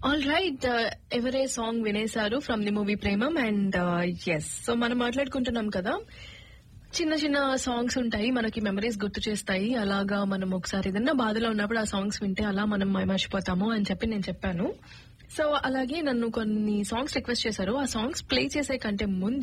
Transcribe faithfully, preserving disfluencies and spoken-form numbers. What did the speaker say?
All right, ఎవరే song వినేశారు from the movie Premam. And yes, so మనం మాట్లాడుకుంటున్నాం కదా, చిన్న చిన్న సాంగ్స్ ఉంటాయి మనకి మెమరీస్ గుర్తు చేస్తాయి. అలాగా మనం ఒకసారి ఏదన్నా బాధలో ఉన్నప్పుడు ఆ సాంగ్స్ వింటే అలా మనం మర్చిపోతాము అని చెప్పి నేను చెప్పాను. సో అలాగే నన్ను కొన్ని సాంగ్స్ రిక్వెస్ట్ చేశారు. ఆ సాంగ్స్ ప్లే చేసే కంటే ముందు